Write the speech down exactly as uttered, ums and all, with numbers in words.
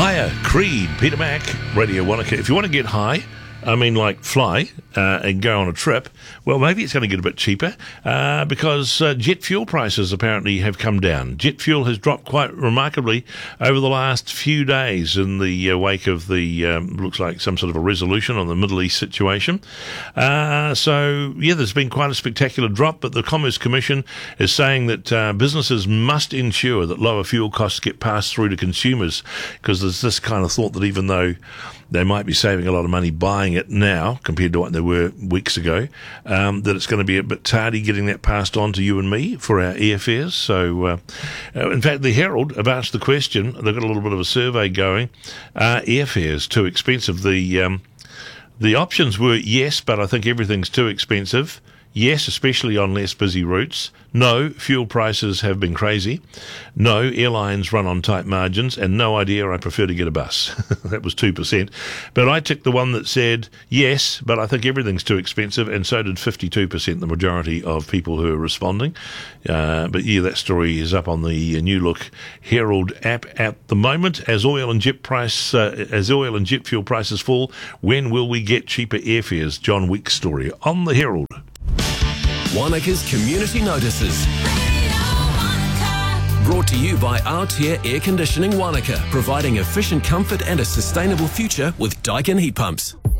Higher, Creed, Peter Mac, Radio Wanaka. If you want to get high, I mean like fly uh, and go on a trip, well, maybe it's going to get a bit cheaper uh, because uh, jet fuel prices apparently have come down. Jet fuel has dropped quite remarkably over the last few days in the uh, wake of the, um, looks like some sort of a resolution on the Middle East situation. Uh, so, yeah, there's been quite a spectacular drop, but the Commerce Commission is saying that uh, businesses must ensure that lower fuel costs get passed through to consumers, because there's this kind of thought that even though they might be saving a lot of money buying it now compared to what they were weeks ago, um, that it's going to be a bit tardy getting that passed on to you and me for our airfares. So, uh, uh, in fact, the Herald have asked the question, they've got a little bit of a survey going, are airfares too expensive? The, um, the options were yes, but I think everything's too expensive. Yes, especially on less busy routes. No, fuel prices have been crazy. No, airlines run on tight margins. And no idea, I prefer to get a bus. That was two percent. But I took the one that said yes, but I think everything's too expensive, and so did fifty-two percent, the majority of people who are responding. Uh, but yeah, that story is up on the New Look Herald app at the moment. As oil and jet price, uh, as oil and jet fuel prices fall, when will we get cheaper airfares? John Week's story on the Herald. Wanaka's Community Notices. Brought to you by Aotea Air Conditioning Wanaka, providing efficient comfort and a sustainable future with Daikin heat pumps.